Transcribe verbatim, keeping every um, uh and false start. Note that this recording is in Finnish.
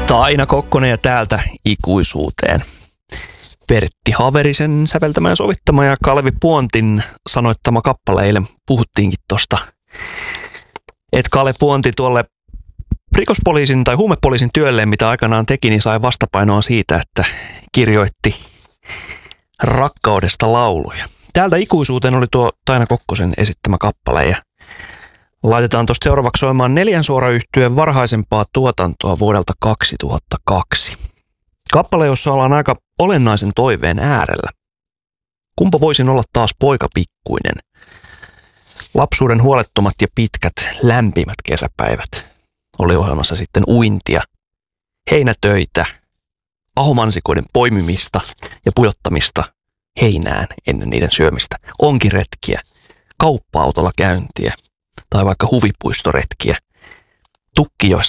Taina Kokkonen ja täältä ikuisuuteen. Pertti Haverisen säveltämä ja sovittama ja Kalevi Puontin sanoittama kappale. Eilen puhuttiinkin tosta, että Kale Puonti tuolle rikospoliisin tai huumepoliisin työlleen, mitä aikanaan teki, niin sai vastapainoa siitä, että kirjoitti rakkaudesta lauluja. Täältä ikuisuuteen oli tuo Taina Kokkosen esittämä kappale ja laitetaan tuosta seuraavaksi soimaan Neljän Suora-yhtyeen varhaisempaa tuotantoa vuodelta kaksituhattakaksi. Kappale, jossa ollaan aika olennaisen toiveen äärellä. Kumpa voisin olla taas poika pikkuinen? Lapsuuden huolettomat ja pitkät, lämpimät kesäpäivät. Oli ohjelmassa sitten uintia, heinätöitä, ahomansikoiden poimimista ja pujottamista heinään ennen niiden syömistä. Onkiretkiä, kauppa-autolla käyntiä tai vaikka huvipuistoretkiä. Tukki,